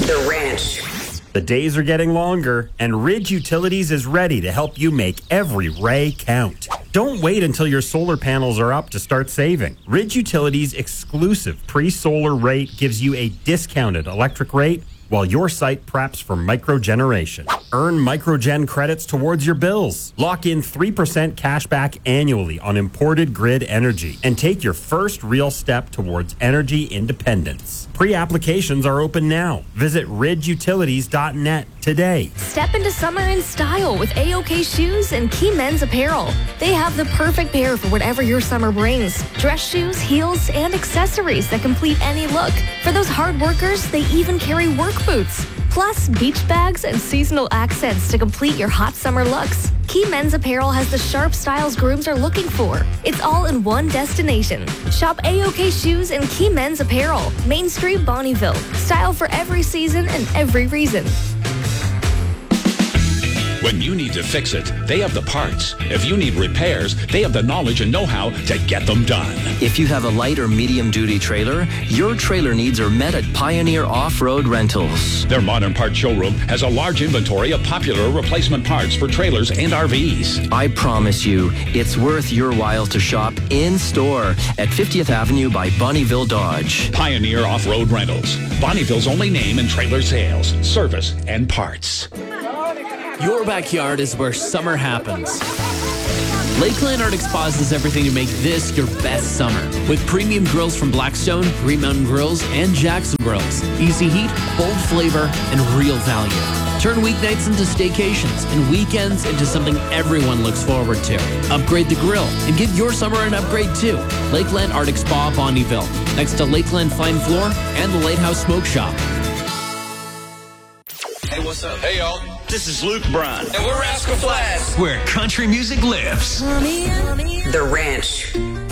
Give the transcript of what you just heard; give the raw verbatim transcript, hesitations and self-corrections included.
The Ranch. The days are getting longer, and Ridge Utilities is ready to help you make every ray count. Don't wait until your solar panels are up to start saving. Ridge Utilities' exclusive pre-solar rate gives you a discounted electric rate while your site preps for microgeneration. Earn microgen credits towards your bills. Lock in three percent cash back annually on imported grid energy and take your first real step towards energy independence. Pre-applications are open now. Visit ridge utilities dot net today. Step into summer in style with A O K Shoes and Key Men's Apparel. They have the perfect pair for whatever your summer brings. Dress shoes, heels, and accessories that complete any look. For those hard workers, they even carry work boots. Plus, beach bags and seasonal accents to complete your hot summer looks. Key Men's Apparel has the sharp styles grooms are looking for. It's all in one destination. Shop A O K Shoes and Key Men's Apparel. Main Street, Bonnieville. Style for every season and every reason. When you need to fix it, they have the parts. If you need repairs, they have the knowledge and know-how to get them done. If you have a light or medium-duty trailer, your trailer needs are met at Pioneer Off-Road Rentals. Their modern part showroom has a large inventory of popular replacement parts for trailers and R Vs. I promise you, it's worth your while to shop in-store at fiftieth Avenue by Bonnieville Dodge. Pioneer Off-Road Rentals. Bonnieville's only name in trailer sales, service, and parts. Your backyard is where summer happens. Lakeland Arctic Spas does everything to make this your best summer. With premium grills from Blackstone, Green Mountain Grills, and Jackson Grills. Easy heat, bold flavor, and real value. Turn weeknights into staycations and weekends into something everyone looks forward to. Upgrade the grill and give your summer an upgrade too. Lakeland Arctic Spa, Bonnieville, next to Lakeland Fine Floor and the Lighthouse Smoke Shop. Hey, what's up? Hey, y'all. This is Luke Bryan. And we're Rascal Flatts. Where country music lives. The Ranch.